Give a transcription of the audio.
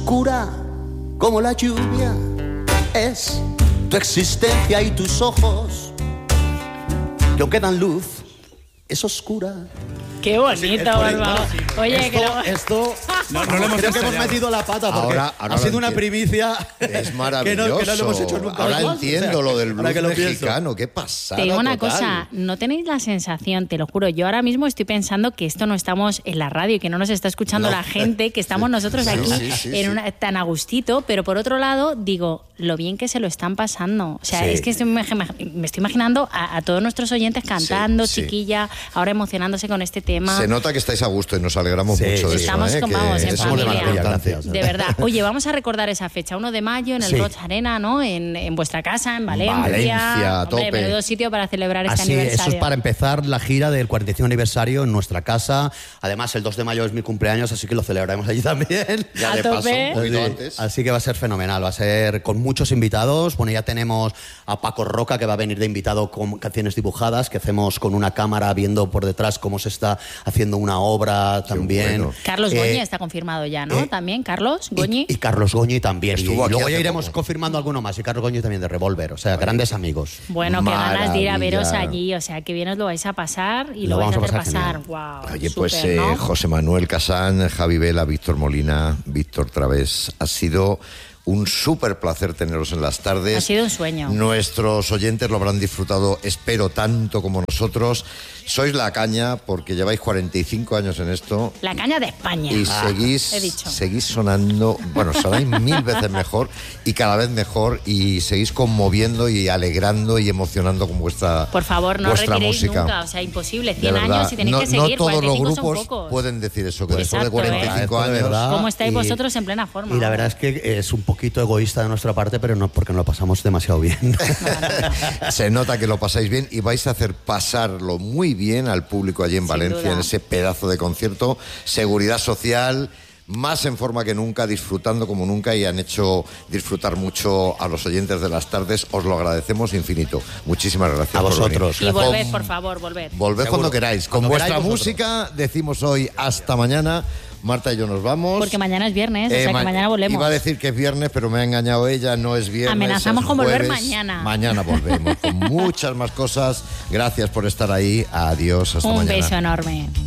oscura como la lluvia es tu existencia y tus ojos, que aunque dan luz, es oscura. Qué bonito, Barba. Oye, esto no lo hemos creo que hemos ensayado. metido la pata porque Ahora ha sido una primicia. Es maravilloso. que no lo hemos hecho nunca. Ahora jamás. entiendo lo del blues que lo mexicano. Qué pasada. te digo una total. cosa, no tenéis la sensación, te lo juro, yo ahora mismo estoy pensando que esto no estamos en la radio y que no nos está escuchando la gente, que estamos nosotros aquí tan a gustito, pero por otro lado digo, lo bien que se lo están pasando. O sea, es que me estoy imaginando a todos nuestros oyentes cantando, chiquilla, ahora emocionándose con este tema. Se nota que estáis a gusto y nos alegramos mucho de estamos eso. Vamos, en familia. De verdad. Oye, vamos a recordar esa fecha, 1 de mayo en el Roig Arena, ¿no? En vuestra casa, en Valencia. Valencia, a tope. Menudo sitio para celebrar este Así, aniversario. eso es para empezar la gira del 45 aniversario en nuestra casa. Además, el 2 de mayo es mi cumpleaños, así que lo celebraremos allí también. Ya a de tope. paso, un poquito antes. Así que va a ser fenomenal, va a ser con muchos invitados. Bueno, ya tenemos a Paco Roca, que va a venir de invitado con canciones dibujadas, que hacemos con una cámara viendo por detrás cómo se está haciendo una obra también. Bueno. Carlos Goñi está confirmado ya, ¿no? También, Carlos Goñi. Y Carlos Goñi también. Estuvo aquí luego ya hace iremos poco. confirmando alguno más. Y Carlos Goñi también de Revolver. O sea, grandes amigos. Bueno, qué ganas de ir a veros Maravilla. allí. O sea, que bien os lo vais a pasar y Lo lo vais a vamos hacer a pasar pasar. Wow, Oye, pues súper, ¿no? José Manuel Casán, Javi Vela, Víctor Molina, Víctor Través, ha sido un súper placer teneros en las tardes. Ha sido un sueño. Nuestros oyentes lo habrán disfrutado, espero, tanto como nosotros. Sois la caña porque lleváis 45 años en esto. La caña de España. Y he dicho. seguís sonando, bueno, sonáis 1000 veces mejor y cada vez mejor y seguís conmoviendo y alegrando y emocionando con vuestra Por favor, no vuestra retiréis música. nunca. O sea, imposible. De 100 verdad, años y tenéis no, que seguir. no todos los 45 son grupos pocos. pueden decir eso, que después de Exacto, 45 de años... verdad. ¿Cómo estáis Y- vosotros en plena forma? Y la verdad es que es un poquito egoísta de nuestra parte, pero no porque nos lo pasamos demasiado bien. Se nota que lo pasáis bien y vais a hacer pasarlo muy bien al público allí en Valencia, duda. en ese pedazo de concierto. Seguridad social, más en forma que nunca, disfrutando como nunca y han hecho disfrutar mucho a los oyentes de las tardes. Os lo agradecemos infinito. Muchísimas gracias. A por vosotros. venir. Y volved, Con- por favor, volved. Volved Seguro. cuando queráis. Con Cuando vuestra queráis vosotros. música decimos hoy hasta mañana. Marta y yo nos vamos. Porque mañana es viernes, o sea que mañana volvemos. Iba a decir que es viernes, pero me ha engañado ella, no es viernes. Amenazamos es con volver jueves. mañana. Mañana volvemos con muchas más cosas. Gracias por estar ahí. Adiós, hasta Un mañana. beso enorme.